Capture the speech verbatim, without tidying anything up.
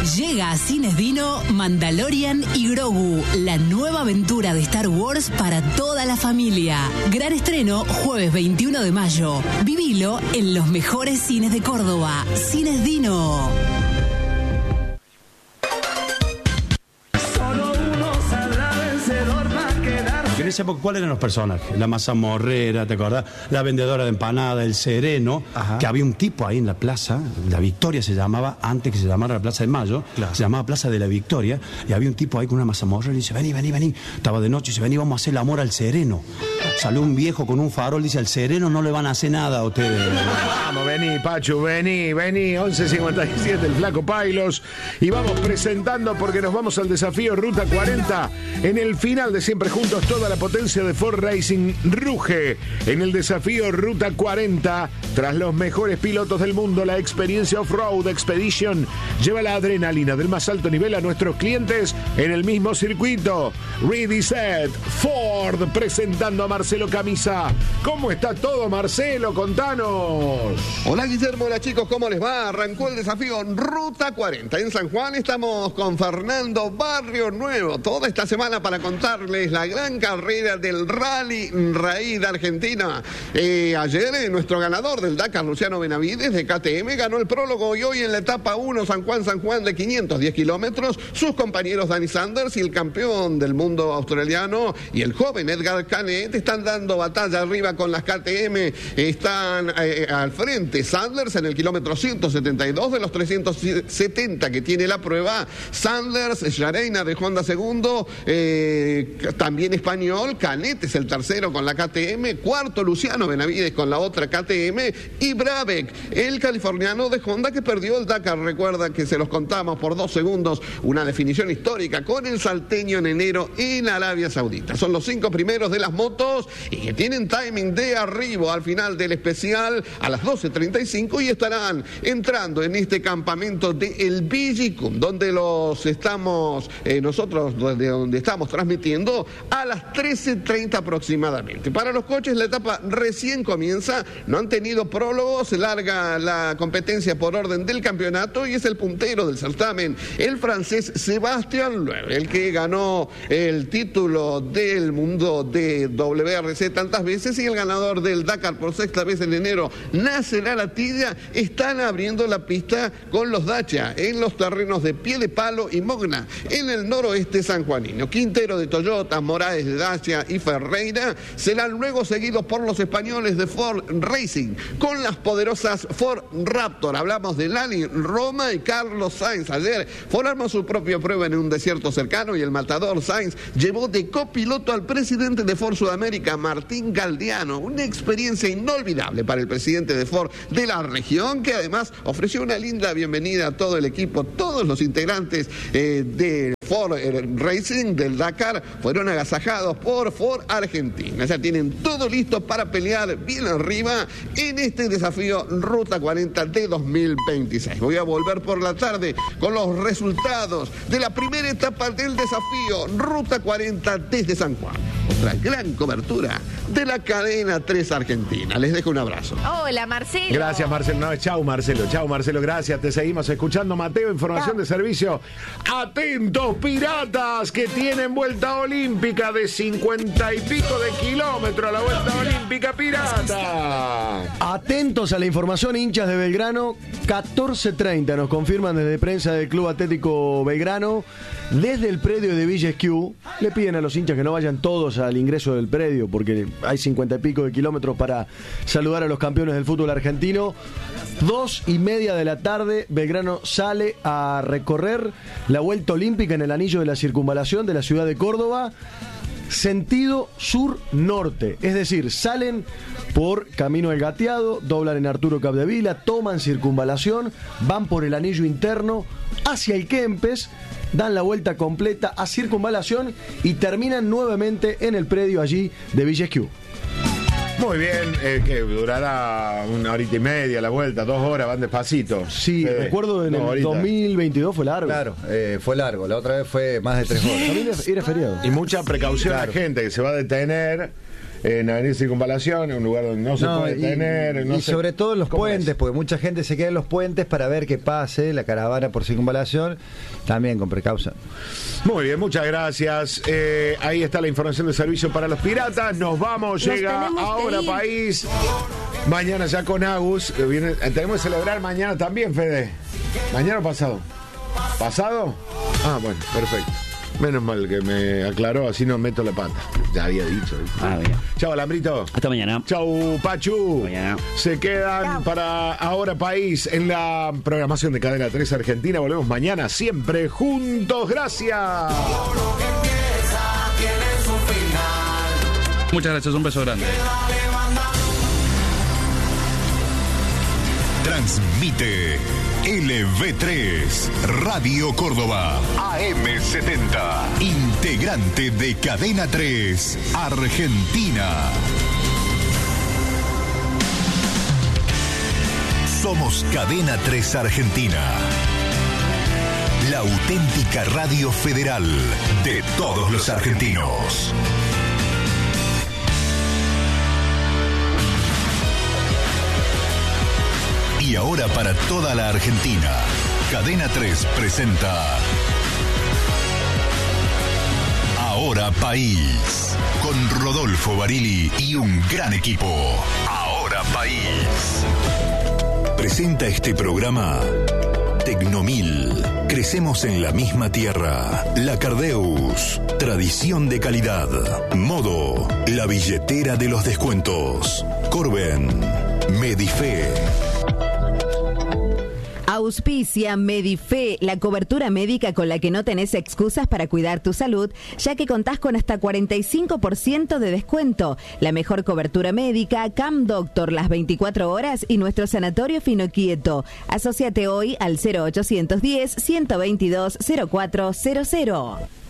Llega a Cines Dino Mandalorian y Grogu, la nueva aventura de Star Wars para toda la familia. Gran estreno jueves veintiuno de mayo. Vivilo en los mejores cines de Córdoba. Cines Dino. En esa época, ¿cuáles eran los personajes? La mazamorrera, ¿te acordás? La vendedora de empanada, el sereno. Ajá. Que había un tipo ahí en la plaza, la Victoria se llamaba, antes que se llamara la Plaza de Mayo, claro. Se llamaba Plaza de la Victoria, y había un tipo ahí con una mazamorrera y dice, vení, vení, vení. Estaba de noche y dice, vení, vamos a hacer el amor al sereno. Salió un viejo con un farol y dice, al sereno no le van a hacer nada a ustedes. Vamos, vení, Pachu, vení, vení, once cincuenta y siete, el Flaco Pailos. Y vamos presentando porque nos vamos al desafío Ruta cuarenta. En el final de Siempre Juntos, toda la potencia de Ford Racing ruge en el desafío Ruta cuarenta. Tras los mejores pilotos del mundo, la experiencia Off-Road Expedition lleva la adrenalina del más alto nivel a nuestros clientes en el mismo circuito. Ready, Set, Ford, presentando a Marcelo Camisa. ¿Cómo está todo, Marcelo? Contanos. Hola, Guillermo, hola chicos, ¿cómo les va? Arrancó el desafío Ruta cuarenta. En San Juan estamos con Fernando Barrio Nuevo toda esta semana para contarles la gran carrera del Rally Raíz de Argentina. Eh, ayer eh, nuestro ganador del Dakar, Luciano Benavides, de K T M, ganó el prólogo y hoy en la etapa uno, San Juan-San Juan, de quinientos diez kilómetros, sus compañeros Danny Sanders y el campeón del mundo australiano y el joven Edgar Canet están dando batalla arriba con las K T M. Están eh, al frente Sanders en el kilómetro ciento setenta y dos de los trescientos setenta que tiene la prueba. Sanders, Yareina de Honda segundo, eh, también español. Canet es el tercero con la K T M, cuarto Luciano Benavides con la otra K T M y Brabeck, el californiano de Honda que perdió el Dakar. Recuerda que se los contamos por dos segundos, una definición histórica con el salteño en enero en Arabia Saudita. Son los cinco primeros de las motos y que tienen timing de arribo al final del especial a las doce treinta y cinco y estarán entrando en este campamento de El Villicum, donde los estamos eh, nosotros, de donde estamos transmitiendo a las trece treinta aproximadamente. Para los coches la etapa recién comienza, no han tenido prólogos, se larga la competencia por orden del campeonato y es el puntero del certamen, el francés Sébastien Loeb, el que ganó el título del mundo de W R C tantas veces y el ganador del Dakar por sexta vez en enero, Nasser Al-Attiyah. Están abriendo la pista con los Dacia en los terrenos de Pie de Palo y Mogna en el noroeste sanjuanino. Quintero de Toyota, Moraes de Dacia y Ferreira serán luego seguidos por los españoles de Ford Racing con las poderosas Ford Raptor. Hablamos de Lali Roma y Carlos Sainz. Ayer Ford armó su propia prueba en un desierto cercano y el matador Sainz llevó de copiloto al presidente de Ford Sudamérica, Martín Galdiano. Una experiencia inolvidable para el presidente de Ford de la región, que además ofreció una linda bienvenida a todo el equipo. Todos los integrantes eh, de Ford Racing del Dakar fueron agasajados por Ford Argentina. Ya tienen todo listo para pelear bien arriba en este desafío Ruta cuarenta de dos mil veintiséis. Voy a volver por la tarde con los resultados de la primera etapa del desafío Ruta cuarenta desde San Juan. Otra gran cobertura de la cadena tres Argentina. Les dejo un abrazo. Hola, Marcelo. Gracias, Marcelo. No, chau, Marcelo. Chau, Marcelo. Gracias. Te seguimos escuchando. Mateo, información de servicio. Atentos, piratas, que tienen vuelta olímpica de cincuenta y pico de kilómetros. La vuelta olímpica pirata. Atentos a la información, hinchas de Belgrano. catorce treinta nos confirman desde prensa del Club Atlético Belgrano. Desde el predio de Villa Esquiú le piden a los hinchas que no vayan todos al ingreso del predio porque hay cincuenta y pico de kilómetros para saludar a los campeones del fútbol argentino. Dos y media de la tarde, Belgrano sale a recorrer la vuelta olímpica en el anillo de la circunvalación de la ciudad de Córdoba, sentido sur-norte, es decir, salen por Camino del Gateado, doblan en Arturo Capdevila, toman circunvalación, van por el anillo interno hacia el Kempes, dan la vuelta completa a circunvalación y terminan nuevamente en el predio allí de Villa Esquiú. Muy bien, eh, que durará una horita y media la vuelta, dos horas, van despacito. Sí, eh, recuerdo en no, el ahorita. dos mil veintidós fue largo. Claro, eh, fue largo, la otra vez fue más de tres horas. También era feriado. Y mucha precaución claro. A la gente que se va a detener. en Avenida Circunvalación, en un lugar donde no se No, puede y, tener. No y sé. sobre todo en los ¿Cómo puentes, es? porque mucha gente se queda en los puentes para ver que pase la caravana por Circunvalación, también con precaución. Muy bien, muchas gracias. Eh, ahí está la información de servicio para los piratas. Nos vamos, Nos llega tenemos que ahora ir. País. Mañana ya con Agus. eh, viene- eh, tenemos que celebrar mañana también, Fede. ¿Mañana o pasado? ¿Pasado? Ah, bueno, perfecto. Menos mal que me aclaró, así no meto la pata. Ya había dicho. Ah, bien. Chao, Alambrito. Hasta mañana. Chau, Pachu. Mañana. Se quedan para Ahora País en la programación de Cadena tres Argentina. Volvemos mañana, siempre juntos. Gracias. Muchas gracias, un beso grande. Transmite L V tres, Radio Córdoba, A M setenta, integrante de Cadena tres, Argentina. Somos Cadena tres Argentina, la auténtica radio federal de todos los argentinos. Y ahora para toda la Argentina, Cadena tres presenta Ahora País, con Rodolfo Barili y un gran equipo. Ahora País. Presenta este programa Tecnomil. Crecemos en la misma tierra. La Cardeus. Tradición de calidad. Modo. La billetera de los descuentos. Corben. Medife. Auspicia Medife, la cobertura médica con la que no tenés excusas para cuidar tu salud, ya que contás con hasta cuarenta y cinco por ciento de descuento. La mejor cobertura médica, Cam Doctor, las veinticuatro horas y nuestro sanatorio Fino Quieto. Asociate hoy al cero ochocientos diez, ciento veintidós, cero cuatro cero cero.